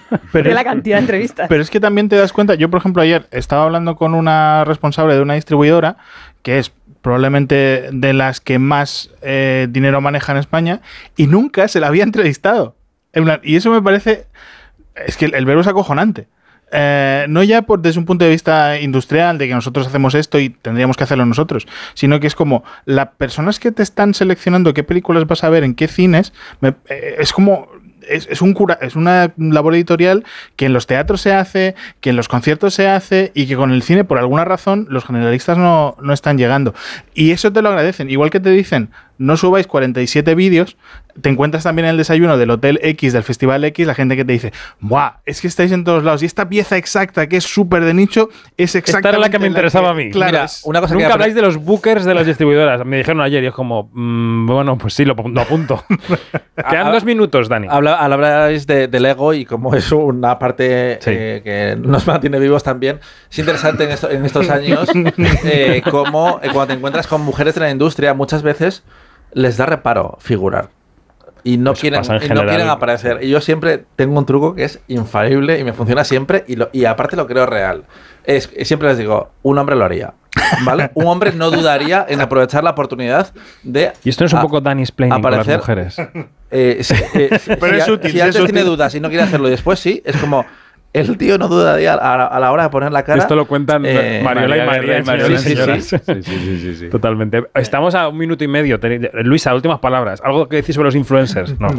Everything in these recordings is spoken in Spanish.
de la cantidad de entrevistas. Pero es que también te das cuenta, yo por ejemplo ayer estaba hablando con una responsable de una distribuidora que es probablemente de las que más dinero maneja en España y nunca se la había entrevistado. Y eso me parece, es que el verbo es acojonante. No ya desde un punto de vista industrial, de que nosotros hacemos esto y tendríamos que hacerlo nosotros, sino que es como las personas que te están seleccionando qué películas vas a ver en qué cines, es como... Es una labor editorial que en los teatros se hace, que en los conciertos se hace y que con el cine, por alguna razón, los generalistas no están llegando. Y eso te lo agradecen. Igual que te dicen, no subáis 47 vídeos, te encuentras también en el desayuno del Hotel X, del Festival X, la gente que te dice, ¡buah! Es que estáis en todos lados. Y esta pieza exacta, que es súper de nicho, es exactamente... Esta era la que me interesaba a mí. Claro, mira, una cosa nunca que habláis de los bookers de las distribuidoras. Me dijeron ayer y es como, bueno, pues sí, lo apunto. Quedan 2 minutos, Dani. Habláis del ego y cómo es una parte que nos mantiene vivos también. Es interesante en estos años cómo cuando te encuentras con mujeres de la industria muchas veces les da reparo figurar. Y no quieren aparecer. Y yo siempre tengo un truco que es infalible y me funciona siempre y aparte lo creo real. Siempre les digo, un hombre lo haría. ¿Vale? Un hombre no dudaría en aprovechar la oportunidad de... Y esto no es un poco Danny's planning con las mujeres. Pero es útil. Si antes tiene dudas y no quiere hacerlo y después sí, es como... El tío no dudaría a la hora de poner la cara. Esto lo cuentan Mariola y María. Sí. Totalmente. Estamos a 1 minuto y medio. Luisa, últimas palabras. ¿Algo que decís sobre los influencers? No. No.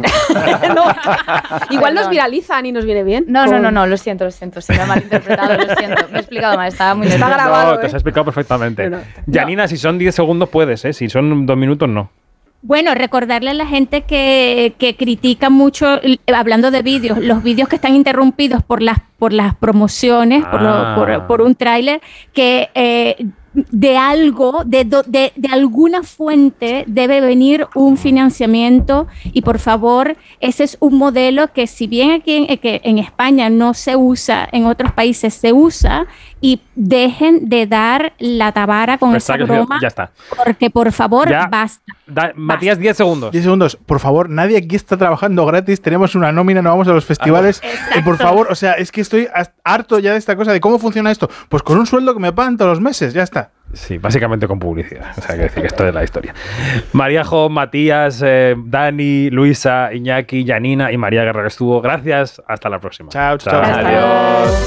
Igual nos viralizan y nos viene bien. No, lo siento. Se me ha malinterpretado, lo siento. Me he explicado mal, estaba muy nerviosa. Está grabado. No, te has explicado perfectamente. No. Janina, si son 10 segundos puedes, ¿eh? Si son 2 minutos, no. Bueno, recordarle a la gente que critica mucho, hablando de vídeos, los vídeos que están interrumpidos por las promociones, por un tráiler, que de alguna fuente debe venir un financiamiento y por favor, ese es un modelo que si bien aquí en España no se usa, en otros países se usa, y dejen de dar la tabara con esa broma. Ya está. Porque por favor, basta. Matías, 10 segundos. 10 segundos. Por favor, nadie aquí está trabajando gratis. Tenemos una nómina, no vamos a los festivales. Por favor, o sea, es que estoy harto ya de esta cosa de cómo funciona esto. Pues con un sueldo que me pagan todos los meses, ya está. Sí, básicamente con publicidad. O sea, que decir que esto es la historia. Maríajo, Matías, Dani, Luisa, Iñaki, Janina y María Guerrero estuvo. Gracias. Hasta la próxima. Chao. Adiós.